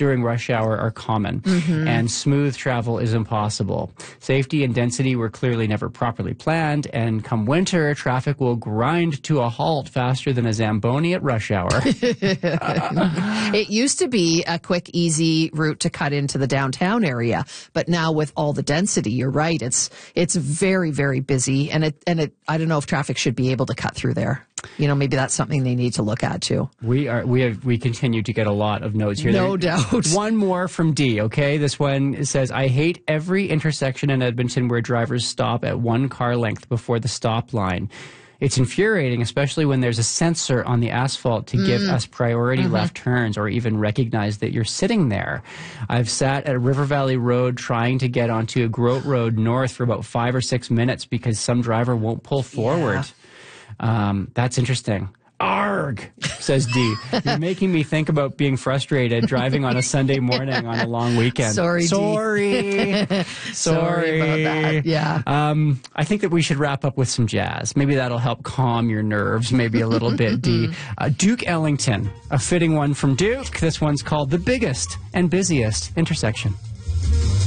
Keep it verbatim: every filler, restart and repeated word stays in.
during rush hour are common, mm-hmm. and smooth travel is impossible. Safety and density were clearly never properly planned, and come winter, traffic will grind to a halt faster than a Zamboni at rush hour. It used to be a quick, easy route to cut into the downtown area, but now with all the density, you're right, it's it's very, very busy, and it and it I don't know if traffic should be able to cut through there. You know, maybe that's something they need to look at too. We are we have we continue to get a lot of notes here. No there, doubt. One more from D. Okay, this one says, "I hate every intersection in Edmonton where drivers stop at one car length before the stop line. It's infuriating, especially when there's a sensor on the asphalt to mm. give us priority mm-hmm. left turns or even recognize that you're sitting there. I've sat at River Valley Road trying to get onto a Grote Road North for about five or six minutes because some driver won't pull forward." Yeah. Um, that's interesting. Arg, says D. You're making me think about being frustrated driving on a Sunday morning on a long weekend. Sorry, Sorry. D. Sorry. Sorry about that. Yeah. Um, I think that we should wrap up with some jazz. Maybe that'll help calm your nerves maybe a little bit, D. Uh, Duke Ellington, a fitting one from Duke. This one's called The Biggest and Busiest Intersection.